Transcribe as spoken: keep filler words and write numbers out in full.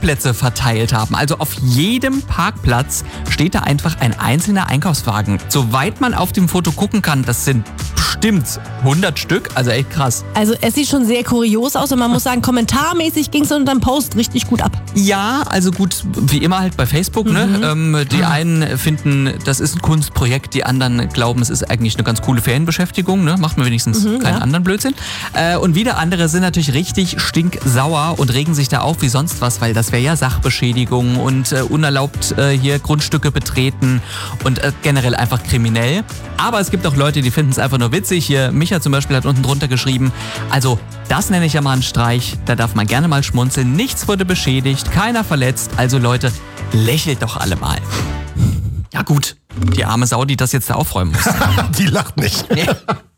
Parkplätze verteilt haben. Also auf jedem Parkplatz steht da einfach ein einzelner Einkaufswagen. Soweit man auf dem Foto gucken kann, das sind bestimmt hundert Stück, also echt krass. Also es sieht schon sehr kurios aus und man muss sagen, kommentarmäßig ging es unter dem Post richtig gut ab. Ja, also gut, wie immer halt bei Facebook, Mhm. ne? Ähm, die einen finden, das ist ein Kunstprojekt, die anderen glauben, es ist eigentlich eine ganz coole Ferienbeschäftigung, ne? Macht man wenigstens Mhm, keinen ja. anderen Blödsinn. Äh, und wieder andere sind natürlich richtig stinksauer und regen sich da auf wie sonst was, weil das wäre ja Sachbeschädigung und äh, unerlaubt äh, hier Grundstücke betreten und äh, generell einfach kriminell. Aber es gibt auch Leute, die finden es einfach nur witzig. Hier, Micha zum Beispiel hat unten drunter geschrieben, also das nenne ich ja mal einen Streich, da darf man gerne mal schmunzeln. Nichts wurde beschädigt, keiner verletzt. Also Leute, lächelt doch alle mal. Ja gut, die arme Sau, die das jetzt da aufräumen muss. Die lacht nicht. Nee.